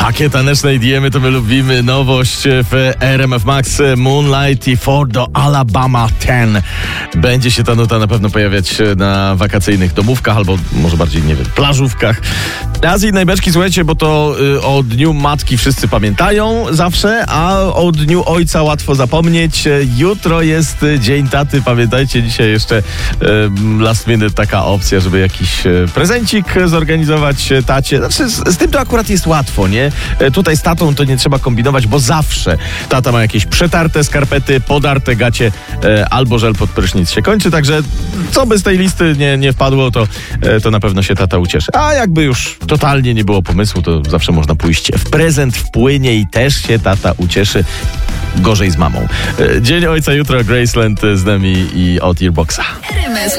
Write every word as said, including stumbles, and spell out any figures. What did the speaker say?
Takie taneczne idiemy to my lubimy. Nowość w R M F Max, Moonlight i For the Alabama dziesięć. Będzie się ta nuta na pewno pojawiać na wakacyjnych domówkach albo może bardziej, nie wiem, plażówkach. Raz innej beczki, słuchajcie, bo to y, o Dniu Matki wszyscy pamiętają zawsze, a o Dniu Ojca łatwo zapomnieć. Jutro jest Dzień Taty, pamiętajcie, dzisiaj jeszcze y, last minute taka opcja, żeby jakiś y, prezencik zorganizować tacie. Znaczy z, z tym to akurat jest łatwo, nie? Y, tutaj z tatą to nie trzeba kombinować, bo zawsze tata ma jakieś przetarte skarpety, podarte gacie y, albo żel pod prysznic się kończy, także co by z tej listy nie, nie wpadło, to, y, to na pewno się tata ucieszy. A jakby już totalnie nie było pomysłu, to zawsze można pójść w prezent, w płynie i też się tata ucieszy. Gorzej z mamą. Dzień Ojca jutro, Graceland z nami i od Earboxa.